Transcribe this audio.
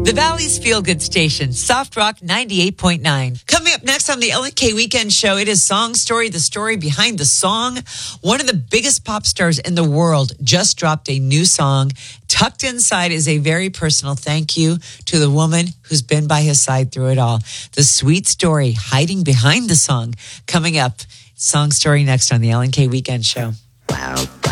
The Valley's feel-good station, Soft Rock 98.9. Coming up next on the LNK Weekend Show, it is Song Story, the story behind the song. One of the biggest pop stars in the world just dropped a new song. Tucked inside is a very personal thank you to the woman who's been by his side through it all. The sweet story hiding behind the song. Coming up, Song Story next on the LNK Weekend Show. Wow.